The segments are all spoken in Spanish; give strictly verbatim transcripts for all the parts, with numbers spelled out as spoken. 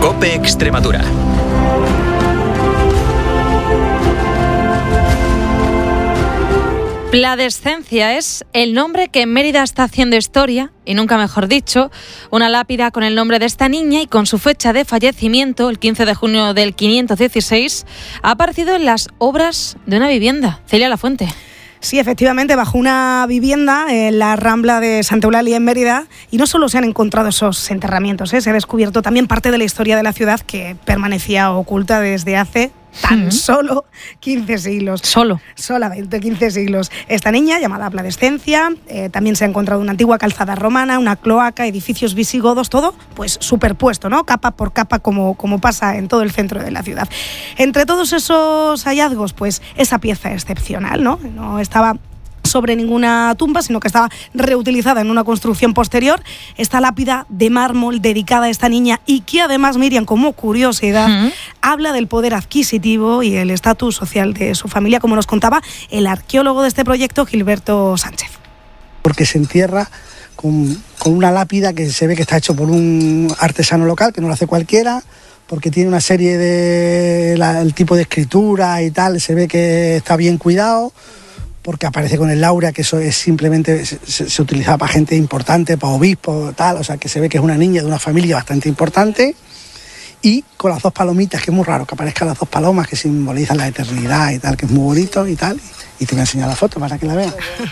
COPE Extremadura. Pladescencia es el nombre que en Mérida está haciendo historia, y nunca mejor dicho. Una lápida con el nombre de esta niña y con su fecha de fallecimiento, el quince de junio del quinientos dieciséis, ha aparecido en las obras de una vivienda. Celia Lafuente. Sí, efectivamente, bajo una vivienda en la Rambla de Santa Eulalia, en Mérida, y no solo se han encontrado esos enterramientos, ¿eh? Se ha descubierto también parte de la historia de la ciudad que permanecía oculta desde hace tan solo quince siglos. Solo. Solamente quince siglos. Esta niña, llamada Pladescencia, eh, también se ha encontrado una antigua calzada romana, una cloaca, edificios visigodos, todo pues superpuesto, ¿no? Capa por capa, como, como pasa en todo el centro de la ciudad. Entre todos esos hallazgos, pues esa pieza excepcional, ¿no? No estaba sobre ninguna tumba, sino que estaba reutilizada en una construcción posterior. Esta lápida de mármol dedicada a esta niña y que además, Miriam, como curiosidad, uh-huh. habla del poder adquisitivo y el estatus social de su familia, como nos contaba el arqueólogo de este proyecto, Gilberto Sánchez. Porque se entierra con, con una lápida que se ve que está hecho por un artesano local, que no lo hace cualquiera, porque tiene una serie de... La, el tipo de escritura y tal, se ve que está bien cuidado, porque aparece con el laura, que eso es simplemente, se, se utilizaba para gente importante, para obispos, tal, o sea, que se ve que es una niña de una familia bastante importante, y con las dos palomitas, que es muy raro que aparezcan las dos palomas que simbolizan la eternidad y tal, que es muy bonito y tal. Y te voy a enseñar la foto para que la vean.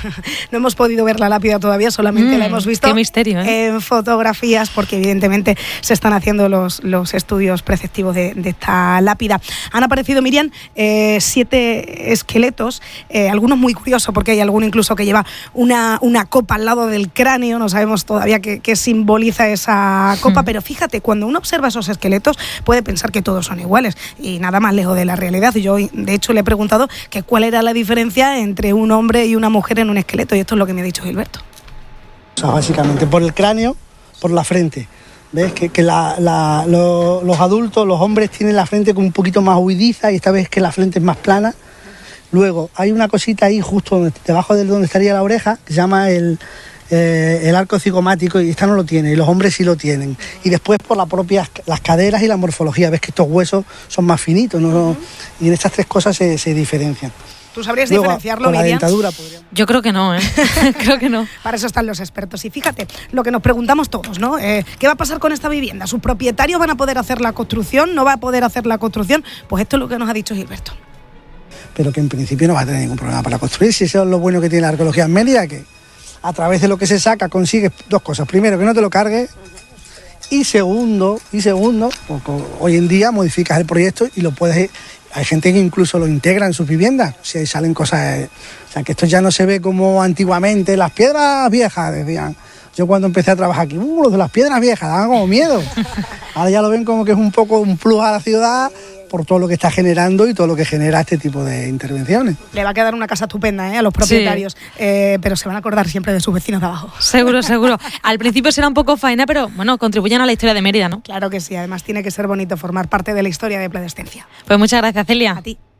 No hemos podido ver la lápida todavía, solamente mm, la hemos visto qué misterio, ¿eh? en fotografías, porque evidentemente se están haciendo los, los estudios preceptivos de, de esta lápida. Han aparecido, Miriam, eh, siete esqueletos, eh, algunos muy curiosos, porque hay alguno incluso que lleva una, una copa al lado del cráneo, no sabemos todavía qué, qué simboliza esa copa, mm. pero fíjate, cuando uno observa esos esqueletos puede pensar que todos son iguales, y nada más lejos de la realidad. Yo, de hecho, le he preguntado que cuál era la diferencia entre un hombre y una mujer en un esqueleto, y esto es lo que me ha dicho Gilberto. O sea, básicamente por el cráneo, por la frente. ¿Ves? Que, que la, la, lo, los adultos, los hombres tienen la frente como un poquito más huidiza, y esta vez que la frente es más plana. Luego hay una cosita ahí justo donde, debajo de donde estaría la oreja, que se llama el, eh, el arco cigomático, y esta no lo tiene, y los hombres sí lo tienen. Y después por la propia, las caderas y la morfología, ves que estos huesos son más finitos, ¿no? Uh-huh. Y en estas tres cosas se, se diferencian. ¿Tú sabrías Luego, diferenciarlo, con la Miriam? dentadura podríamos... Yo creo que no, ¿eh? Creo que no. Para eso están los expertos. Y fíjate, lo que nos preguntamos todos, ¿no? Eh, ¿Qué va a pasar con esta vivienda? ¿Sus propietarios van a poder hacer la construcción? ¿No va a poder hacer la construcción? Pues esto es lo que nos ha dicho Gilberto. Pero que en principio no va a tener ningún problema para construir. Si eso es lo bueno que tiene la arqueología en Mérida, que a través de lo que se saca consigues dos cosas. Primero, que no te lo cargues. Y segundo, y segundo, hoy en día modificas el proyecto y lo puedes... Hay gente que incluso lo integra en sus viviendas, si ahí salen cosas... O sea, que esto ya no se ve como antiguamente, las piedras viejas, decían. Yo cuando empecé a trabajar aquí, uh, los de las piedras viejas, daban como miedo. Ahora ya lo ven como que es un poco un plus a la ciudad por todo lo que está generando y todo lo que genera este tipo de intervenciones. Le va a quedar una casa estupenda, ¿eh? A los propietarios, sí. eh, pero se van a acordar siempre de sus vecinos de abajo. Seguro, seguro. Al principio será un poco faena, pero bueno, contribuyen a la historia de Mérida, ¿no? Claro que sí, además tiene que ser bonito formar parte de la historia de Pladescencia. Pues muchas gracias, Celia. A ti.